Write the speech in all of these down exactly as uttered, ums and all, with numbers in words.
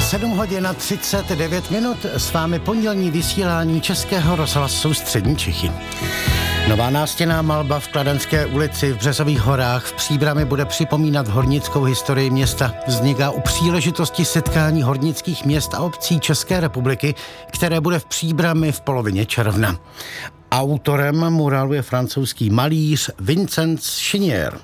sedm hodin a třicet devět minut, s vámi pondělní vysílání Českého rozhlasu Střední Čechy. Nová nástěnná malba v Kladenské ulici v Březových horách v Příbrami bude připomínat hornickou historii města. Vzniká u příležitosti setkání hornických měst a obcí České republiky, které bude v Příbrami v polovině června. Autorem murálu je francouzský malíř Vincent Chenier.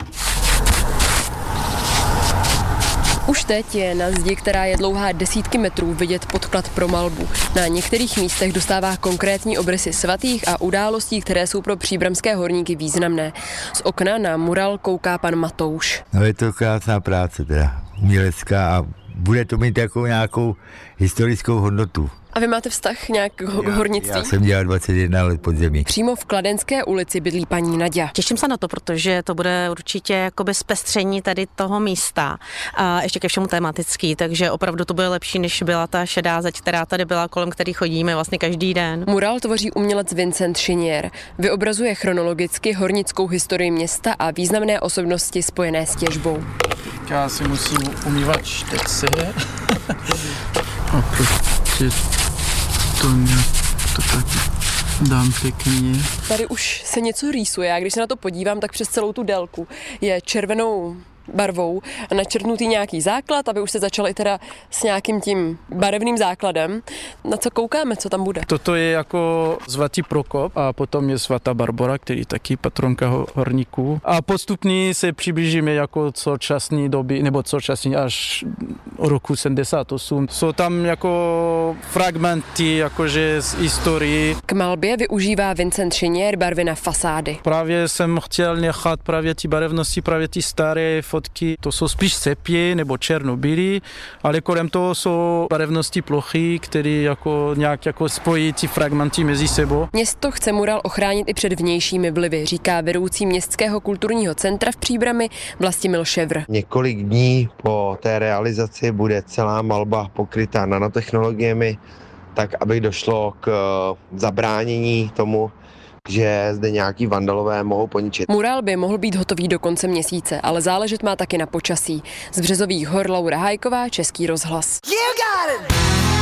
Už teď je na zdi, která je dlouhá desítky metrů, vidět podklad pro malbu. Na některých místech dostává konkrétní obrysy svatých a událostí, které jsou pro příbramské horníky významné. Z okna na mural kouká pan Matouš. No, je to krásná práce teda, umělecká, a bude to mít jako nějakou historickou hodnotu. A vy máte vztah nějak k hornictví? Já jsem dělal dvacet jedna let pod zemí. Přímo v Kladenské ulici bydlí paní Naďa. Těším se na to, protože to bude určitě jakoby zpestření tady toho místa a ještě ke všemu tematický, takže opravdu to bude lepší, než byla ta šedá zeď, která tady byla, kolem který chodíme vlastně každý den. Mural tvoří umělec Vincent Chenier. Vyobrazuje chronologicky hornickou historii města a významné osobnosti spojené s těžbou. Já si musím umývat šteci. A prostě to nějak to tak dám pěkně. Tady už se něco rýsuje. Já když se na to podívám, tak přes celou tu délku je červenou barvou načrtnutý nějaký základ, aby už se začali teda s nějakým tím barevným základem. Na co koukáme, co tam bude? Toto je jako svatý Prokop a potom je svatá Barbora, který taky patronka horníků. A postupně se přiblížíme jako současné doby, nebo současné až roku sedmdesát osm. Jsou tam jako fragmenty jakože z historii. K malbě využívá Vincent Chenier barvy na fasády. Právě jsem chtěl nechat právě ty barevnosti, právě ty staré fotky, to jsou spíš sepě nebo černobílé, ale kolem toho jsou barevnosti plochy, které jako nějak jako spojí ty fragmenty mezi sebou. Město chce mural ochránit i před vnějšími vlivy, říká vedoucí městského kulturního centra v Příbrami Vlastimil Ševr. Několik dní po té realizaci bude celá malba pokrytá nanotechnologiemi, tak aby došlo k zabránění tomu, že zde nějaký vandalové mohou poničit. Mural by mohl být hotový do konce měsíce, ale záležet má taky na počasí. Z Březových hor Laura Hajková, Český rozhlas.